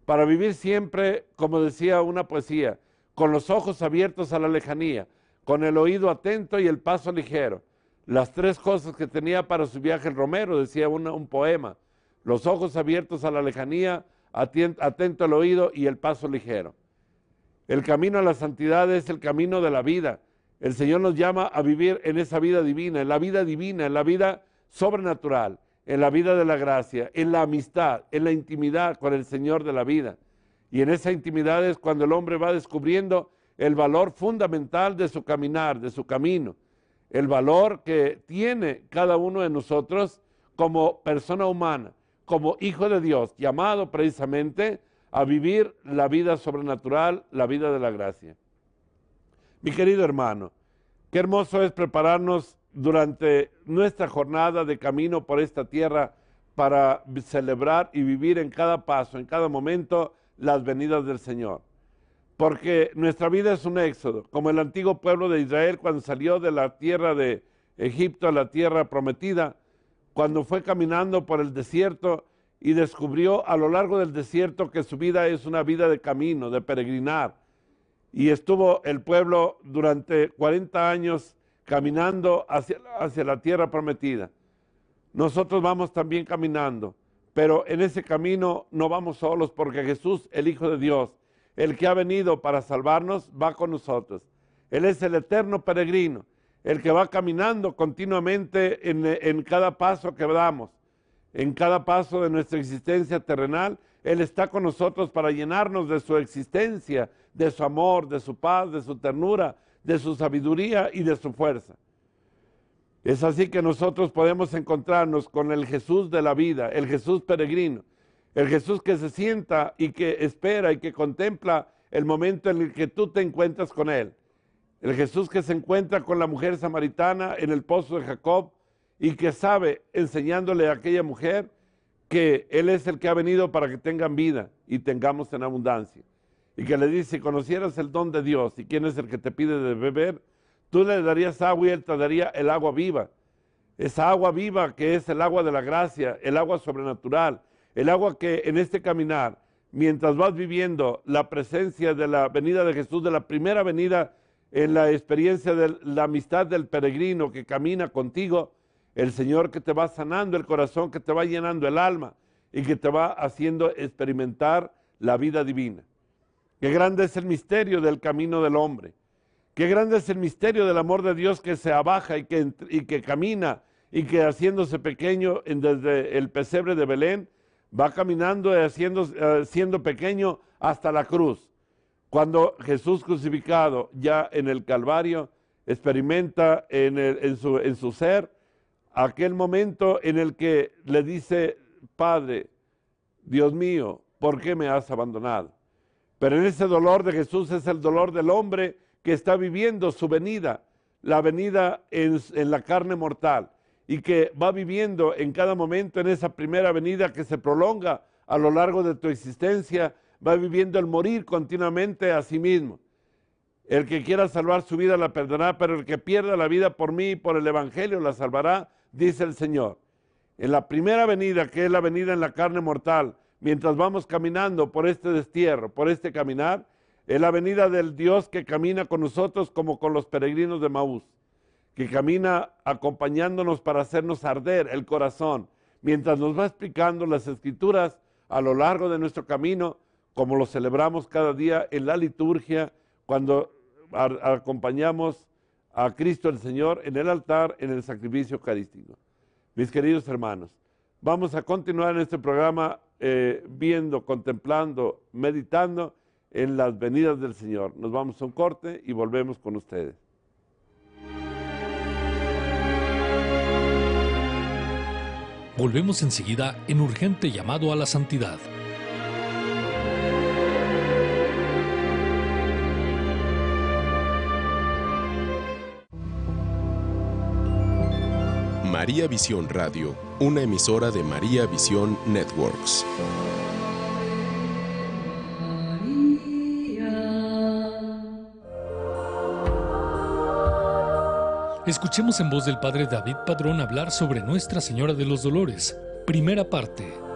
para vivir siempre, como decía una poesía, con los ojos abiertos a la lejanía, con el oído atento y el paso ligero. Las tres cosas que tenía para su viaje el Romero, decía un poema: los ojos abiertos a la lejanía, atento al oído y el paso ligero. El camino a la santidad es el camino de la vida. El Señor nos llama a vivir en esa vida divina, en la vida sobrenatural, en la vida de la gracia, en la amistad, en la intimidad con el Señor de la vida. Y en esa intimidad es cuando el hombre va descubriendo el valor fundamental de su caminar, de su camino, el valor que tiene cada uno de nosotros como persona humana, como hijo de Dios, llamado precisamente a vivir la vida sobrenatural, la vida de la gracia. Mi querido hermano, qué hermoso es prepararnos durante nuestra jornada de camino por esta tierra para celebrar y vivir en cada paso, en cada momento, las venidas del Señor. Porque nuestra vida es un éxodo, como el antiguo pueblo de Israel cuando salió de la tierra de Egipto a la tierra prometida, cuando fue caminando por el desierto y descubrió a lo largo del desierto que su vida es una vida de camino, de peregrinar. Y estuvo el pueblo durante 40 años caminando hacia la tierra prometida. Nosotros vamos también caminando, pero en ese camino no vamos solos, porque Jesús, el Hijo de Dios, el que ha venido para salvarnos, va con nosotros. Él es el eterno peregrino, el que va caminando continuamente en cada paso que damos, en cada paso de nuestra existencia terrenal. Él está con nosotros para llenarnos de su existencia, de su amor, de su paz, de su ternura, de su sabiduría y de su fuerza. Es así que nosotros podemos encontrarnos con el Jesús de la vida, el Jesús peregrino, el Jesús que se sienta y que espera y que contempla el momento en el que tú te encuentras con Él. El Jesús que se encuentra con la mujer samaritana en el pozo de Jacob y que sabe, enseñándole a aquella mujer, que Él es el que ha venido para que tengan vida y tengamos en abundancia. Y que le dice: si conocieras el don de Dios y quién es el que te pide de beber, tú le darías agua y Él te daría el agua viva. Esa agua viva que es el agua de la gracia, el agua sobrenatural, el agua que en este caminar, mientras vas viviendo la presencia de la venida de Jesús, de la primera venida, en la experiencia de la amistad del peregrino que camina contigo, el Señor que te va sanando el corazón, que te va llenando el alma y que te va haciendo experimentar la vida divina. Qué grande es el misterio del camino del hombre. Qué grande es el misterio del amor de Dios que se abaja y que camina y que haciéndose pequeño desde el pesebre de Belén, va caminando y siendo pequeño hasta la cruz. Cuando Jesús crucificado ya en el Calvario experimenta en su ser aquel momento en el que le dice: Padre, Dios mío, ¿por qué me has abandonado? Pero en ese dolor de Jesús es el dolor del hombre que está viviendo su venida, la venida en la carne mortal, y que va viviendo en cada momento en esa primera venida que se prolonga a lo largo de tu existencia, va viviendo el morir continuamente a sí mismo. El que quiera salvar su vida la perderá, pero el que pierda la vida por mí y por el Evangelio la salvará, dice el Señor. En la primera venida, que es la venida en la carne mortal, mientras vamos caminando por este destierro, por este caminar, es la venida del Dios que camina con nosotros como con los peregrinos de Maús, que camina acompañándonos para hacernos arder el corazón, mientras nos va explicando las Escrituras a lo largo de nuestro camino, como lo celebramos cada día en la liturgia, cuando acompañamos a Cristo el Señor en el altar, en el sacrificio eucarístico. Mis queridos hermanos, vamos a continuar en este programa viendo, contemplando, meditando en las venidas del Señor. Nos vamos a un corte y volvemos con ustedes. Volvemos enseguida en Urgente Llamado a la Santidad. María Visión Radio, una emisora de María Visión Networks. Escuchemos en voz del Padre David Padrón hablar sobre Nuestra Señora de los Dolores. Primera parte.